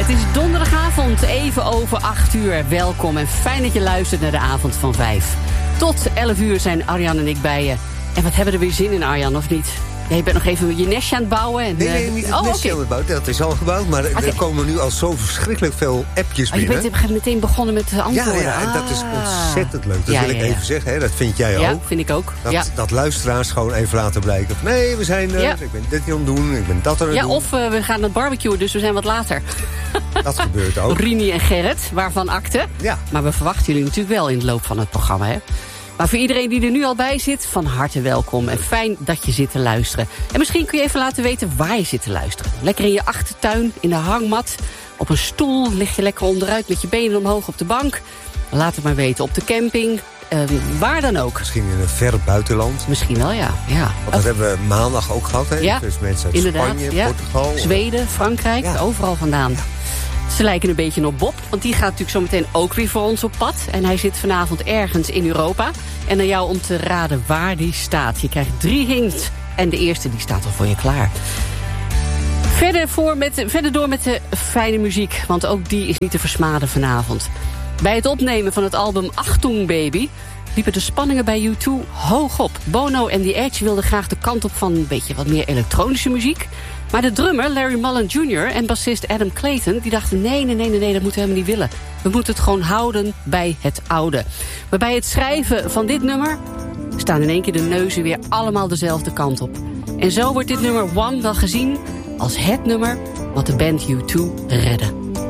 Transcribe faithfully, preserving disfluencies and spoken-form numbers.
Het is donderdagavond, even over acht uur. Welkom en fijn dat je luistert naar de avond van vijf. Tot elf uur zijn Arjan en ik bij je. En wat hebben we er weer zin in, Arjan, of niet? Ja, je bent nog even je nestje aan het bouwen. En, nee, nee, niet het oh, nestje okay. aan het bouwen. Dat is al gebouwd, maar okay. er komen nu al zo verschrikkelijk veel appjes oh, binnen. Je bent meteen begonnen met antwoorden. Ja, ja en ah. dat is ontzettend leuk. Dat ja, wil ik ja, ja. even zeggen, hè. Dat vind jij ja, ook. Ja, vind ik ook. Dat, ja. dat luisteraars gewoon even laten blijken. Nee, we zijn er, ja. ik ben dit aan het doen, ik ben dat aan het ja, doen. Of uh, we gaan naar het barbecue, dus we zijn wat later. Dat gebeurt ook. Rini en Gerrit, waarvan akte. Ja. Maar we verwachten jullie natuurlijk wel in de loop van het programma, hè. Maar voor iedereen die er nu al bij zit, van harte welkom. En fijn dat je zit te luisteren. En misschien kun je even laten weten waar je zit te luisteren. Lekker in je achtertuin, in de hangmat, op een stoel. Lig je lekker onderuit met je benen omhoog op de bank. Laat het maar weten, op de camping. Uh, waar dan ook. Misschien in een ver buitenland. Misschien wel, ja. ja. Want dat hebben we maandag ook gehad, hè? Ja, dus mensen uit inderdaad, Spanje, ja. Portugal. Zweden, Frankrijk, ja. overal vandaan. Ja. Ze lijken een beetje op Bob, want die gaat natuurlijk zo meteen ook weer voor ons op pad. En hij zit vanavond ergens in Europa. En aan jou om te raden waar die staat. Je krijgt drie hints en de eerste die staat al voor je klaar. Verder, voor met, verder door met de fijne muziek, want ook die is niet te versmaden vanavond. Bij het opnemen van het album Achtung Baby liepen de spanningen bij U twee hoog op. Bono en The Edge wilden graag de kant op van een beetje wat meer elektronische muziek. Maar de drummer Larry Mullen junior en bassist Adam Clayton die dachten nee, nee, nee, nee, nee, dat moeten we helemaal niet willen. We moeten het gewoon houden bij het oude. Maar bij het schrijven van dit nummer staan in één keer de neuzen weer allemaal dezelfde kant op. En zo wordt dit nummer One wel gezien als het nummer wat de band U twee redde.